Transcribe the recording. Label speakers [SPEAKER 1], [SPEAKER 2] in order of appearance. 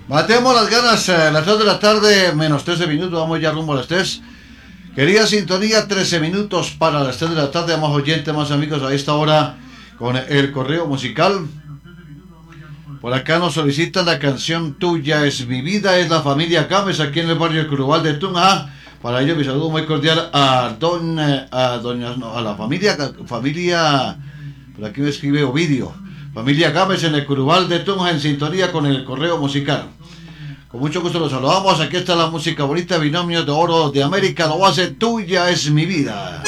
[SPEAKER 1] Matemos las ganas, las 3 de la tarde, menos 13 minutos, vamos ya rumbo a las 3. Querida sintonía, 13 minutos para las 3 de la tarde, más oyentes, más amigos a esta hora con el correo musical. Por acá nos solicitan la canción Tuya es mi vida, es la familia Gámez aquí en el barrio Curubal de Tunja. Para ello mi saludo muy cordial a la familia, por aquí me escribe Ovidio. Familia Gámez en el Curubal de Tunja en sintonía con el correo musical. Con mucho gusto los saludamos, aquí está la música bonita, Binomio de Oro de América, lo hace Tuya es mi vida.